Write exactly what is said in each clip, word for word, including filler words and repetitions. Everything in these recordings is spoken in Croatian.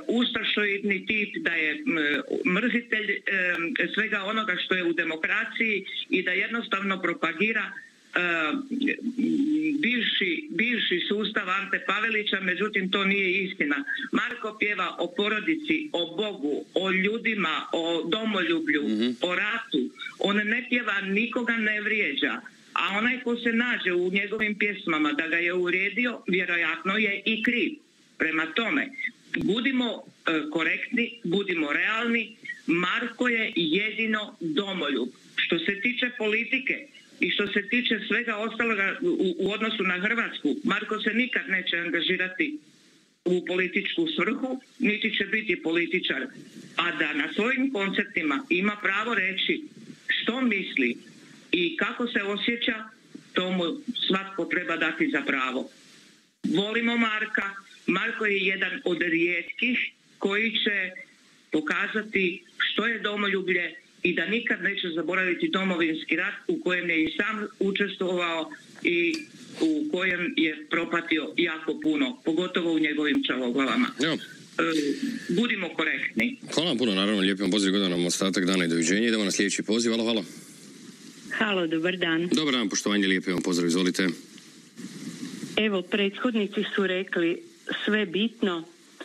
ustašoidni tip, da je mrzitelj e, svega onoga što je u demokraciji i da jednostavno propagira e, bivši, bivši sustav Ante Pavelića, međutim to nije istina. Marko pjeva o porodici, o Bogu, o ljudima, o domoljublju, mm-hmm. o ratu. On ne pjeva, nikoga ne vrijeđa. A onaj ko se nađe u njegovim pjesmama da ga je uvrijedio, vjerojatno je i kriv. Prema tome, budimo e, korektni, budimo realni. Marko je jedino domoljub. Što se tiče politike i što se tiče svega ostaloga u, u odnosu na Hrvatsku, Marko se nikad neće angažirati u političku svrhu, niti će biti političar. A da na svojim koncertima ima pravo reći što misli i kako se osjeća, to mu svatko treba dati za pravo. Volimo Marka. Marko je jedan od rijetkih koji će pokazati što je domoljublje i da nikad neće zaboraviti Domovinski rat u kojem je i sam učestvovao i u kojem je propatio jako puno, pogotovo u njegovim čavoglavama. Ja. Budimo korektni. Hvala vam puno, naravno, lijep vam pozdrav, godan nam ostatak dana i doviđenja. Idemo na sljedeći poziv. Halo, halo. Halo, dobar dan. Dobar dan, poštovanje, lijep vam pozdrav, izvolite. Evo, prethodnici su rekli sve bitno,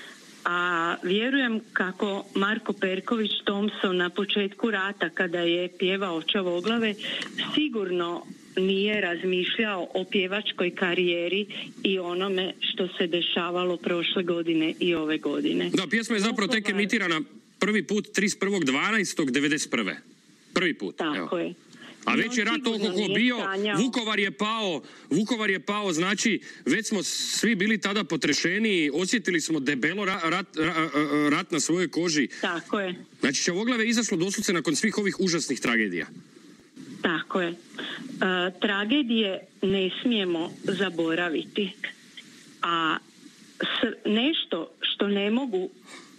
a vjerujem kako Marko Perković Thompson na početku rata, kada je pjevao Čavoglave, sigurno nije razmišljao o pjevačkoj karijeri i onome što se dešavalo prošle godine i ove godine. Da, pjesma je zapravo tek emitirana prvi put trideset prvog dvanaestog devedeset prve. Prvi put. Tako evo. je. A već je rat toliko ko bio, Vukovar je pao, Vukovar je pao, znači već smo svi bili tada potrešeni, osjetili smo debelo rat, rat, rat na svojoj koži. Tako je. Znači Čavoglave je izašlo doslovce nakon svih ovih užasnih tragedija. Tako je. E, tragedije ne smijemo zaboraviti. A s, nešto što ne mogu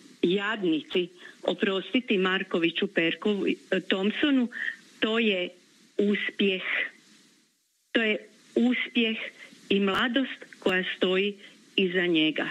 jadnici oprostiti Markoviću Perkovu Thompsonu, to je uspjeh. To je uspjeh i mladost koja stoji iza njega.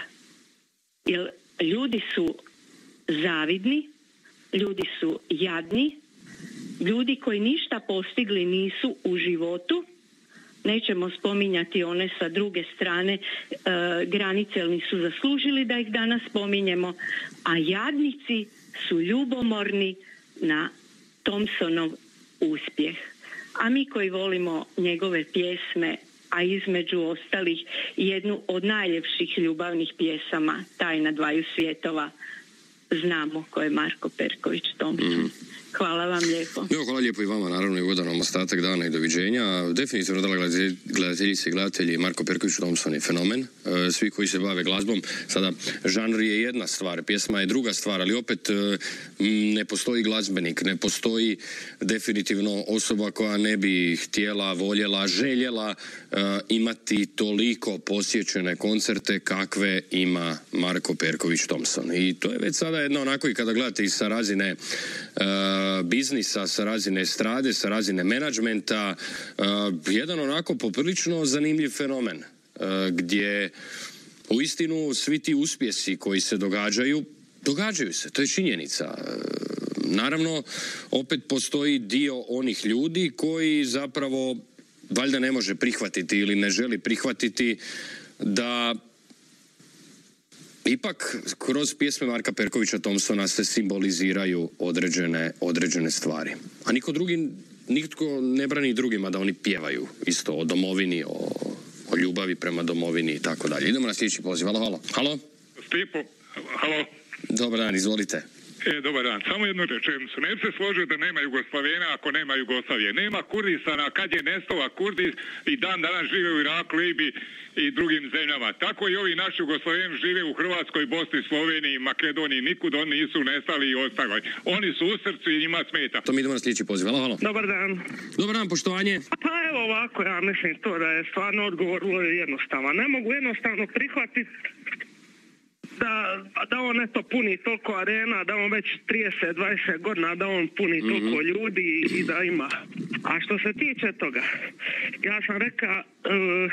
Jer ljudi su zavidni, ljudi su jadni, ljudi koji ništa postigli nisu u životu. Nećemo spominjati one sa druge strane e, granice, jer nisu zaslužili da ih danas spominjemo, a jadnici su ljubomorni na Thompsonov uspjeh. A mi koji volimo njegove pjesme, a između ostalih jednu od najljepših ljubavnih pjesama, Tajna dvaju svjetova, znamo ko je Marko Perković Thompson. Mm. Hvala vam lijepo. Jo, hvala lijepo i vama, naravno, i ugodan vam ostatak dana i doviđenja. Definitivno, da gledateljice i gledatelji, Marko Perković Thompson je fenomen. Svi koji se bave glazbom, sada žanr je jedna stvar, pjesma je druga stvar, ali opet ne postoji glazbenik, ne postoji definitivno osoba koja ne bi htjela, voljela, željela imati toliko posjećene koncerte kakve ima Marko Perković Thompson. I to je već sada jedno onako, i kada gledate i sa razine biznisa, sa razine estrade, sa razine menadžmenta, jedan onako poprilično zanimljiv fenomen, gdje uistinu svi ti uspjesi koji se događaju, događaju se, to je činjenica. Naravno, opet postoji dio onih ljudi koji zapravo valjda ne može prihvatiti ili ne želi prihvatiti da ipak kroz pjesme Marka Perkovića Thompsona se simboliziraju određene, određene stvari. A niko drugi, nitko ne brani drugima da oni pjevaju isto o domovini, o, o ljubavi prema domovini i tako dalje. Idemo na sljedeći poziv. Halo, halo. Halo? Stipo, halo. Dobar dan, izvolite. E, dobar dan. Samo jednu rečenicu. Ne se složio da nema Jugoslavijena ako nema Jugoslavije. Nema Kurdistana kad je nestao Kurdis i dan danas žive u Iraku, Libiji i drugim zemljama. Tako i ovi naši Jugoslavijeni žive u Hrvatskoj, Bosni, Sloveniji, Makedoniji. Nikud oni nisu nestali i ostali. Oni su u srcu i njima smeta. To mi idemo na sljedeći poziv. Halo, halo. Dobar dan. Dobar dan, poštovanje. Pa evo ovako, ja mislim to da je stvarno odgovor jednostavan. Ne mogu jednostavno prihvatiti da, da on eto puni toliko arena, da on već trideset dvadeset godina, da on puni mm-hmm. toliko ljudi i da ima. A što se tiče toga, ja sam rekao, uh,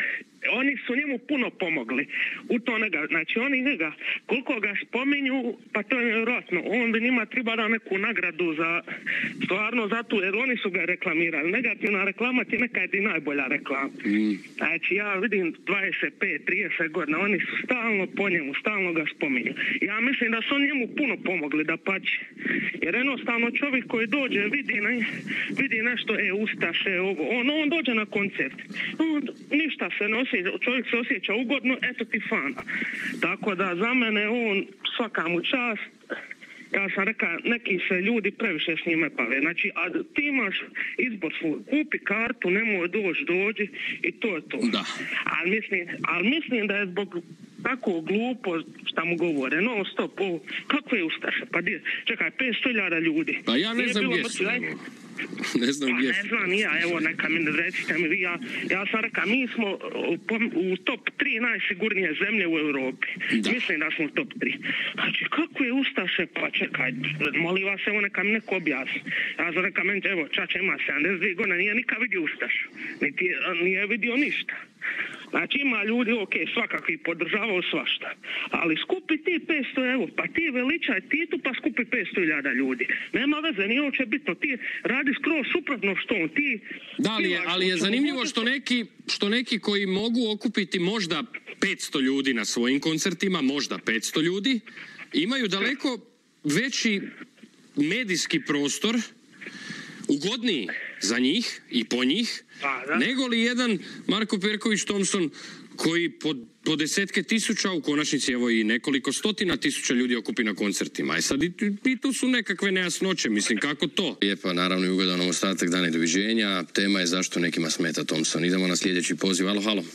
oni su njemu puno pomogli u to njega. Znači oni njega, koliko ga spominju, pa to je nevjerojatno. On bi njima treba da neku nagradu za stvarno zato, jer oni su ga reklamirali. Negativna reklama ti nekad i najbolja reklama. Mm. Znači ja vidim dvadeset pet trideset godina, oni su stalno po njemu, stalno ga spominju. Ja mislim da su njemu puno pomogli da pače. Jer jednostavno čovjek koji dođe, vidi, ne, vidi nešto, e, ustaše, ovo, on, on dođe na koncert. On, ništa se ne osjeća, čovjek se osjeća ugodno, eto ti fana. Tako da za mene on svaka mu čast. Ja sam rekao, neki se ljudi previše s njime pave. Znači, a ti imaš izbor svoj. Kupi kartu, nemoj doći, dođi i to je to. Da. Ali mislim, ali mislim da je zbog tako glupo šta mu govore. No, stop, ovo, kakve je ustaše? Pa di, čekaj, petsto hiljada ljudi. Pa ja ne Nije znam bilo gdje su. mrtvi, Ne znam pa gdje ne su. znam ni ja, evo neka mi recite mi vi, ja, ja sam rekao, mi smo u, u top tri najsigurnije zemlje u Europi. Da. Mislim da smo u top tri. Znači, kako je ustaše, pa čekaj, molim vas, evo neka mi neko objasni. Ja sam rekao, meni, evo, čača ima sedamdeset dvije godine, nije nikad vidio ustašu. Niti nije vidio ništa. Znači ima ljudi, ok, svakakvi podržavaju svašta, ali skupi ti petsto, evo, pa ti veličaj Titu pa skupi petsto hiljada ljudi. Nema veze, nije uopće bitno, ti radi skroz suprotno što on, ti... Da, ali je, ali je zanimljivo što neki, što neki koji mogu okupiti možda petsto ljudi na svojim koncertima, možda petsto ljudi, imaju daleko veći medijski prostor, ugodniji za njih i po njih, Pa, nego li jedan Marko Perković Thompson koji po, po desetke tisuća, u konačnici evo i nekoliko stotina tisuća ljudi okupi na koncertima. I sad i, i tu su nekakve nejasnoće, mislim, kako to? Lijepa, naravno i ugodan ostatak dana i doviđenja. Tema je zašto nekima smeta Thompson. Idemo na sljedeći poziv. Halo, halo.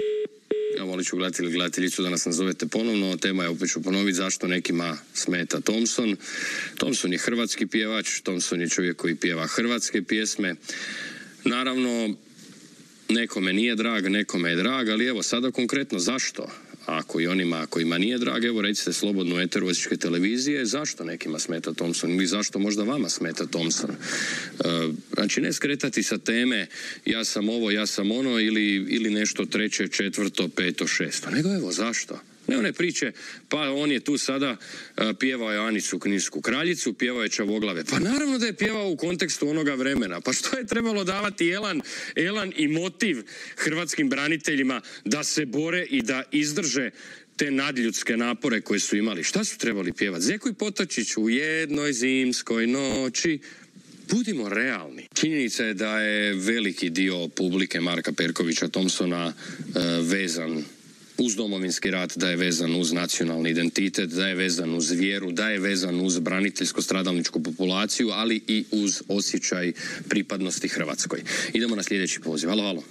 Ja molit ću gledatelj ili gledateljicu da nas nazovete ponovno. Tema je, opet ću ponoviti, zašto nekima smeta Thompson. Thompson je hrvatski pjevač, Thompson je čovjek koji pjeva hrvatske pjesme. Naravno, nekome nije drag, nekome je drag, ali evo sada konkretno zašto? Ako i onima kojima nije drag, evo recite slobodno u eteru Osječke televizije, zašto nekima smeta Thompson ili zašto možda vama smeta Thompson? E, znači ne skretati sa teme ja sam ovo, ja sam ono ili, ili nešto treće, četvrto, peto, šesto, nego evo zašto? Ne one priče, pa on je tu sada uh, pjevao je Anicu Kninsku kraljicu, pjevao je Čavoglave. Pa naravno da je pjevao u kontekstu onoga vremena. Pa što je trebalo davati elan, elan i motiv hrvatskim braniteljima da se bore i da izdrže te nadljudske napore koje su imali? Šta su trebali pjevati? Zeko i Potočić u jednoj zimskoj noći. Budimo realni. Činjenica je da je veliki dio publike Marka Perkovića Thompsona uh, vezan uz Domovinski rat, da je vezan uz nacionalni identitet, da je vezan uz vjeru, da je vezan uz braniteljsko-stradalničku populaciju, ali i uz osjećaj pripadnosti Hrvatskoj. Idemo na sljedeći poziv. Halo, halo.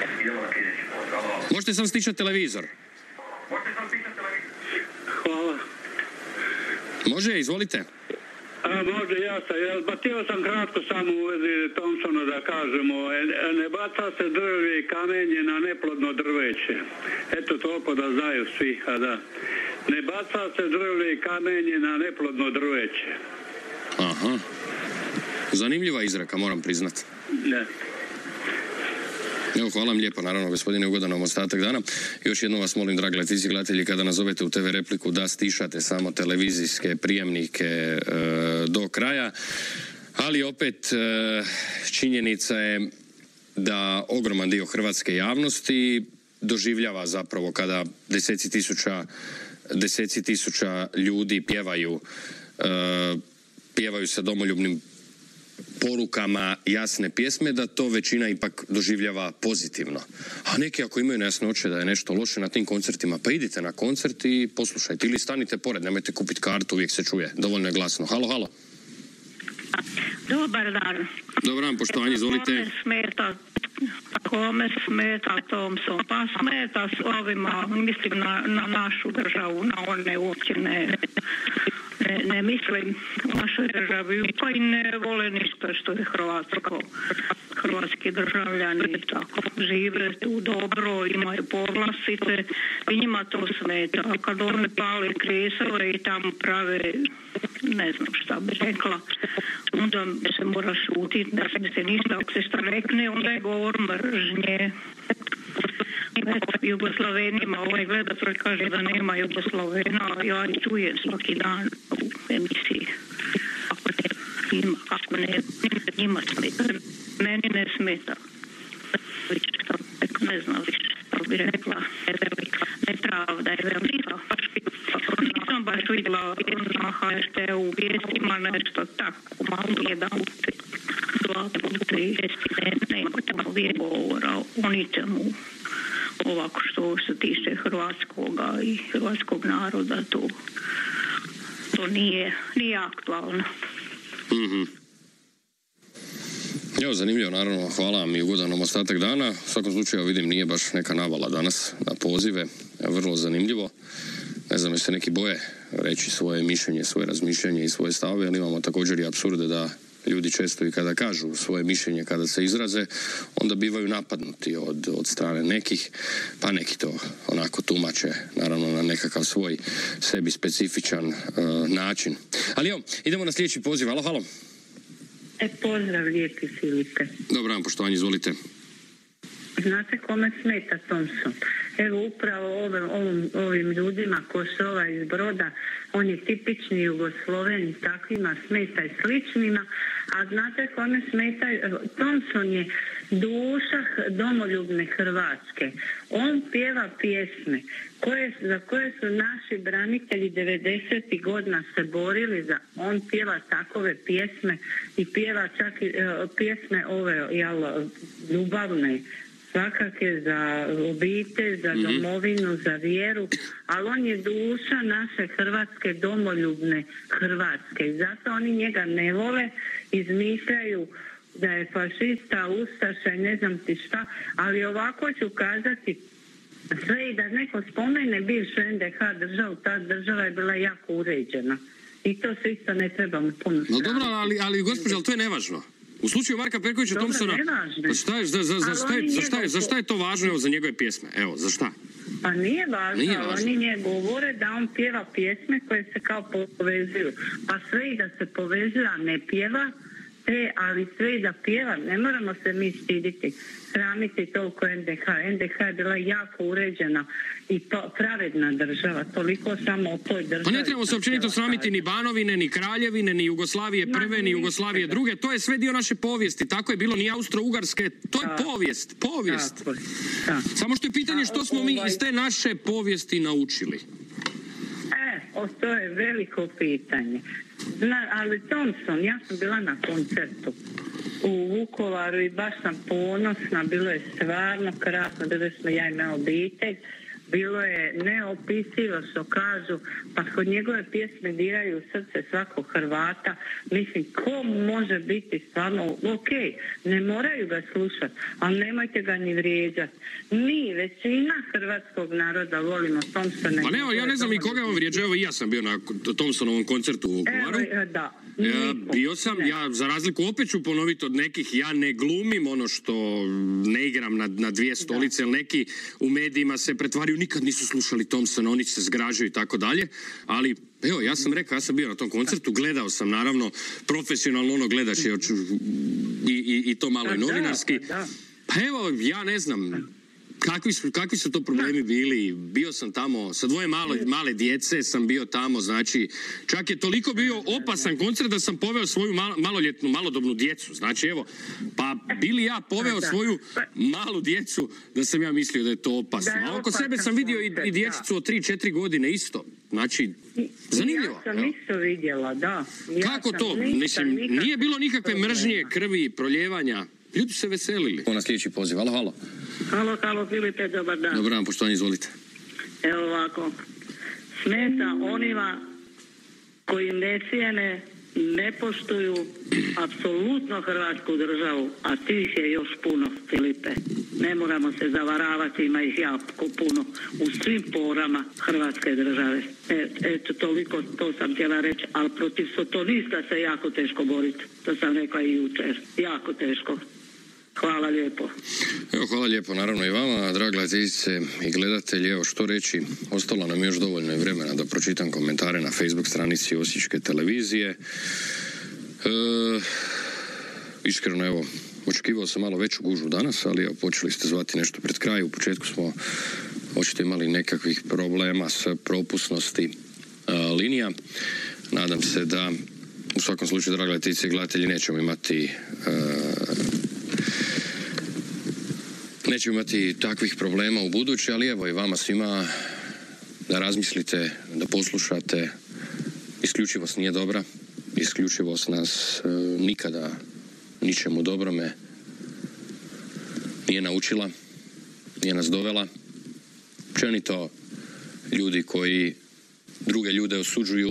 Možete sam stišati televizor? Hvala. Može, izvolite. A, može, ja sam. Ja, ba, htio sam kratko samo u vezi Thompsona da kažemo, e, ne baca se drvlje i kamenje na neplodno drveće. Eto toliko da znaju svi, a da. Ne baca se drvlje i kamenje na neplodno drveće. Aha. Zanimljiva izreka, moram priznati. Ne. Evo, hvala vam lijepo, naravno, gospodine, ugodan vam ostatak dana. Još jednom vas molim, dragi gledatelji, gledatelji, kada nazovete u te ve repliku, da stišate samo televizijske prijemnike e, do kraja. Ali opet, e, činjenica je da ogroman dio hrvatske javnosti doživljava zapravo kada deseci tisuća, deseci tisuća ljudi pjevaju, e, pjevaju sa domoljubnim porukama jasne pjesme, da to većina ipak doživljava pozitivno. A neki ako imaju nejasnoće da je nešto loše na tim koncertima, pa idite na koncert i poslušajte. Ili stanite pored, nemojte kupiti kartu, uvijek se čuje. Dovoljno je glasno. Halo, halo. Dobar dan. Dobar dan, poštovanje, izvolite. Kome smeta, kome smeta Thompson? Pa smeta s ovima, mislim na, na našu državu, na one uopće ne, ne, ne mislim u našoj državi, pa i ne vole ništa što je hrvatsko. Hrvatski državljani tako žive tu dobro, imaju povlastice i njima to smeta. A kad oni pali kresove i tamo prave, ne znam šta bi rekla, onda se mora šutiti, da se ništa, ako se šta rekne, onda je govor mržnje. Jugoslavenima, ovaj gledatelj kaže da nema Jugoslavena, ja čujem svaki dan u emisiji. Ako ne, ima, ako ne, njima smeta. Meni ne smeta. Ne znam više što bi rekla, je velika nepravda, je velika. Nisam baš vidjela na ha er te-u vijestima nešto tako, malo jedan put, dva puta vijesti, nema tamo govora o ničemu. Ovako što se tiče hrvatskoga i hrvatskog naroda, to, to nije, nije aktualno. Mhm. Evo, zanimljivo, naravno, hvala vam i ugodan nam ostatak dana. U svakom slučaju, vidim, nije baš neka navala danas na pozive. Vrlo zanimljivo. Ne znam, jeste neki boje reći svoje mišljenje, svoje razmišljanje i svoje stave, ali imamo također i apsurde da ljudi često i kada kažu svoje mišljenje, kada se izraze, onda bivaju napadnuti od, od strane nekih, pa neki to onako tumače, naravno na nekakav svoj sebi specifičan uh, način. Ali evo, idemo na sljedeći poziv. Halo, halo. E, pozdrav, lijepi Filipe. Dobro vam, poštovanje, izvolite. Znate kome smeta Thompson? Evo, upravo ovim, ovim, ovim ljudima ko su ovaj iz Broda, on je tipični Jugosloven, takvima smeta i sličnima, a znate kome smeta? Thompson je duša domoljubne Hrvatske. On pjeva pjesme koje, za koje su naši branitelji devedesetih godina se borili za. On pjeva takove pjesme i pjeva čak i uh, pjesme ove jel, ljubavne, svakake za obitelj, za domovinu, za vjeru, ali on je duša naše Hrvatske, domoljubne Hrvatske i zato oni njega ne vole, izmišljaju da je fašista, ustaša i ne znam ti šta, ali ovako ću kazati sve i da neko spomene bivšu en de ha državu, ta država je bila jako uređena i to se isto ne trebamo puno no dobro, ali, ali gospođa, ali to je nevažno. U slučaju Marka Perkovića Thompsona, pa šta je, za, za, za, šta je, za, šta je, za šta je to važno evo, za njegove pjesme? Evo, za šta? Pa nije važno, nije važno. Oni nje govore da on pjeva pjesme koje se kao povezuju. Pa sve i da se povezuju, a ne pjeva, te, ali sve i da pjeva, ne moramo se mi stiditi, sramiti toliko en de ha. en de ha je bila jako uređena i to pravedna država, toliko samo o toj državi. Pa ne trebamo se općenito sramiti ni Banovine, ni Kraljevine, ni Jugoslavije prve, ni Jugoslavije druge, to je sve dio naše povijesti, tako je bilo, ni Austro-Ugarske, to je povijest, povijest. Tako, tako. Samo što je pitanje što smo mi iz te naše povijesti naučili. E, o, to je veliko pitanje. Zna, ali Thompson, ja sam bila na koncertu u Vukovaru i baš sam ponosna, bilo je stvarno krasno, bili smo ja i moja obitelj, bilo je neopisivo što kažu, pa kod njegove pjesme diraju u srce svakog Hrvata. Mislim, ko može biti stvarno, ok, ne moraju ga slušati, ali nemojte ga ni vrijeđati. Mi, većina hrvatskog naroda, volimo Thompsona. Pa ne, ja ne znam i koga on vrijeđa, evo i ja sam bio na Thompsonovom koncertu u Vukovaru. Evo, da. Ja, bio sam, ne. ja za razliku opet ću ponoviti od nekih, ja ne glumim ono što ne igram na, na dvije stolice, jer neki u medijima se pretvaraju, nikad nisu slušali Thompsona, oni se zgražaju i tako dalje, ali evo, ja sam rekao, ja sam bio na tom koncertu, gledao sam naravno profesionalno, ono gledaš je, i, i, i to malo i novinarski, pa evo, ja ne znam, Kakvi su, kakvi su to problemi bili? Bio sam tamo, sa dvoje malo, male djece sam bio tamo, znači, čak je toliko bio opasan koncert da sam poveo svoju mal, maloljetnu, malodobnu djecu. Znači, evo, pa bili ja poveo svoju malu djecu da sam ja mislio da je to opasno. A oko sebe sam vidio i, i djecicu od tri četiri godine isto. Znači, zanimljivo. Ja sam isto vidjela, da. Ja Kako to? Mislim, nije bilo nikakve mržnje, krvi, proljevanja. Ljudi su se veselili. Na sljedeći poziv. Halo, halo. Halo, halo, Filipe, dobar dan. Dobar dan, poštovanje, izvolite. Evo ovako. Smeta onima koji ne cijene, ne poštuju apsolutno Hrvatsku državu, a tih je još puno, Filipe. Ne moramo se zavaravati, ima ih jako puno u svim porama Hrvatske države. E, eto, toliko, to sam htjela reći, ali protiv sotonista se jako teško boriti. To sam rekla i jučer. Jako teško. Hvala lijepo. Evo, hvala lijepo, naravno i vama, draga gledateljice i gledatelji. Evo, što reći, ostalo nam još dovoljno je vremena da pročitam komentare na Facebook stranici Osječke televizije. E, iskreno, evo, Očekivao sam malo veću gužu danas, ali evo, počeli ste zvati nešto pred kraj. U početku smo očito imali nekakvih problema s propusnosti uh, linija. Nadam se da u svakom slučaju, dragi gledateljice i gledatelji, nećemo imati uh, nećemo imati takvih problema u budući, ali evo i vama svima da razmislite, da poslušate. Isključivost nije dobra, isključivost nas uh, nikada ničemu dobrome nije naučila, nije nas dovela. Općenito ljudi koji druge ljude osuđuju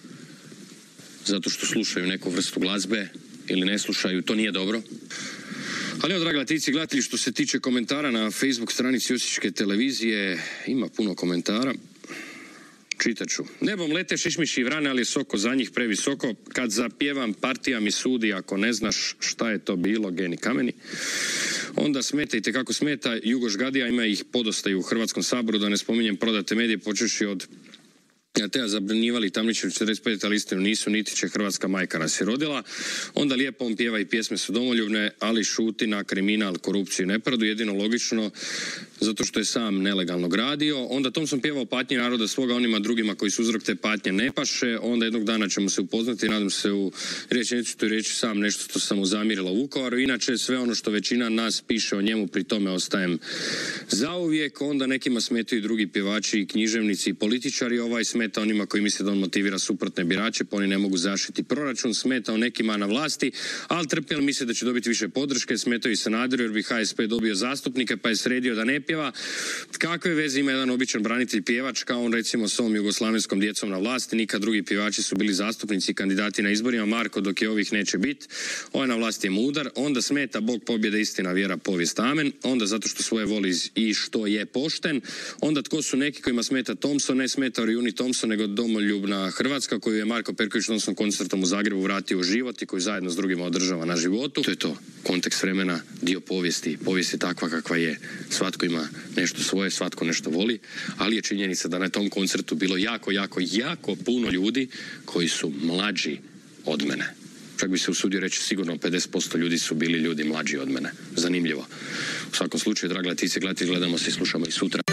zato što slušaju neku vrstu glazbe ili ne slušaju, to nije dobro. Ali evo, dragi gledateljice i gledatelji, što se tiče komentara na Facebook stranici Osječke televizije, ima puno komentara. Čitat ću. Nebom lete šišmiši i vrane, ali je soko za njih previsoko. Kad zapjevam, partija mi sudi, ako ne znaš šta je to bilo, geni kameni. Onda smetajte kako smeta. Jugoš Gadija, ima ih podosta i u Hrvatskom saboru, da ne spominjem prodate medije, počeši od te zabranjivali Tamničevi četrdeset pet, ali istinu nisu, niti će Hrvatska majka nas je rodila. Onda lijepo on pjeva i pjesme su domoljubne, ali šuti na kriminal, korupciju i nepravdu, jedino logično, zato što je sam nelegalno gradio. Onda Thompson pjevao patnje naroda svoga onima drugima koji su uzrok te patnje ne paše. Onda jednog dana ćemo se upoznati, nadam se u riječi, neću to reći sam nešto što sam mu zamirila u Vukovaru. Inače, sve ono što većina nas piše o njemu, pri tome ostajem zauvijek. Onda nekima smetaju drugi pjevači, književnici i političari. Ovaj smeta onima koji misle da on motivira suprotne birače, pa oni ne mogu zaštiti proračun. Smeta o nekima na vlasti, ali trpjeli misle da će dobiti više podrške. Smetaju i Sanaderu jer bi H S P dobio zastupnike, pa je sredio da ne pjeva. Kakve veze ima jedan običan branitelj pjevač, kao on recimo s ovom jugoslavenskom djecom na vlasti? Nikad drugi pjevači su bili zastupnici i kandidati na izborima. Marko, dok je ovih neće biti. Ovaj na vlasti je mudar. Onda smeta Bog, pobjede, istina, vjera, povijest, amen. Onda zato što svoje voli i što je pošten. Onda tko su neki kojima smeta Thompson? Ne smeta Orjuni Thompson, nego domoljubna Hrvatska koju je Marko Perković Thompson koncertom u Zagrebu vratio u život i koju zajedno s drugima održava na životu. To je to. Kontekst vremena, dio povijesti. Povijest je takva kakva je. Svatko ima nešto svoje, svatko nešto voli, ali je činjenica da na tom koncertu bilo jako, jako, jako puno ljudi koji su mlađi od mene. Čak bi se usudio reći, sigurno pedeset posto ljudi su bili ljudi mlađi od mene. Zanimljivo. U svakom slučaju, dragi gledatelji, gledamo se i slušamo i sutra.